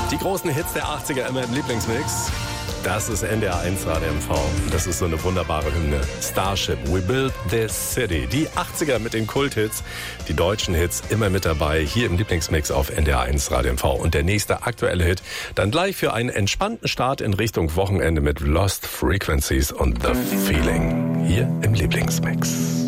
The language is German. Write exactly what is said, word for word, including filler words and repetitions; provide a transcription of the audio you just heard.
Die großen Hits der achtziger immer im Lieblingsmix. Das ist N D R eins Radio M V. Das ist so eine wunderbare Hymne. Starship, We Built This City. Die achtziger mit den Kulthits, die deutschen Hits immer mit dabei. Hier im Lieblingsmix auf N D R eins Radio M V. Und der nächste aktuelle Hit dann gleich für einen entspannten Start in Richtung Wochenende mit Lost Frequencies und The Feeling. Hier im Lieblingsmix.